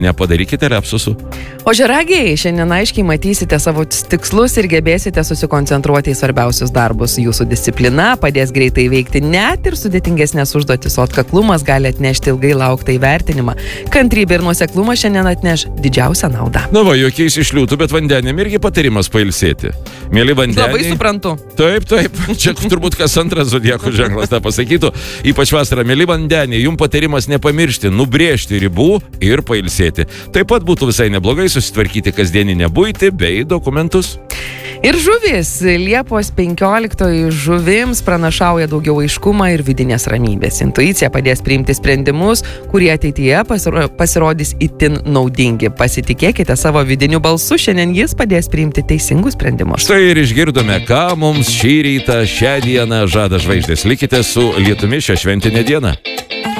nepadarykite lepsusų. Ožiaragiai, šiandien aiškiai matysite savo tikslus ir gebėsite susikoncentruoti į svarbiausius darbus. Jūsų disciplina padės greitai veikti net ir sudėtingesnės užduotis, o atkaklumas gali atnešti ilgai lauktą įvertinimą. Kantrybė ir nuoseklumas šiandien atneš didžiausią naudą. Na va, jokiais išliūtų, bet vandenėm irgi patarimas pailsėti. Mėly vandeniai. Labai suprantu. Taip. Čia turbūt kas antras zodiako ženklas tą pasakytų. Ypač vasarą, mėly vandeniai, jums patarimas nepamiršti, nubrėžti ribų ir pailsėti. Taip pat būtų visai neblogai susitvarkyti kasdieninę buitį bei dokumentus. Ir žuvis. Liepos 15 žuvims pranašauja daugiau aiškumą ir vidinės ramybės. Intuicija padės priimti sprendimus, kurie ateityje pasirodys itin naudingi. Pasitikėkite savo vidiniu balsu, šiandien jis padės priimti teisingus sprendimus. Štai ir išgirdome, ką mums šį rytą, šią dieną žada žvaigždės. Likite su lietumi šią šventinę dieną.